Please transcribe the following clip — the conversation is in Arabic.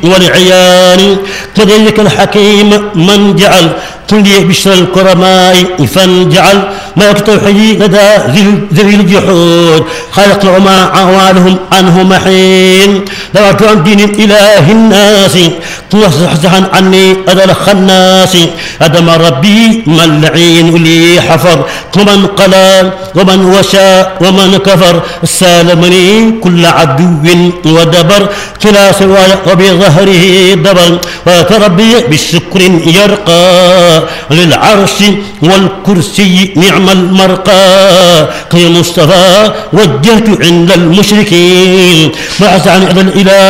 والعيان كذلك الحكيم من جعل كل بشر الكرماء فانجعل ملك التوحيد لدى ذوي الجحود خلق وما أعوالهم عنه محين دعوت عن دين الإله الناس تصحصحا عني أدى الخناس أدم ربي من لعين لي حفر ومن قلال ومن وشاء ومن كفر سالمني كل عدو ودبر كلا سواي وبظهره دبر وتربي بالشكر يرقى للعرش والكرسي نعم المرقى قي مصطفى وجهت عند المشركين بعث عن الإله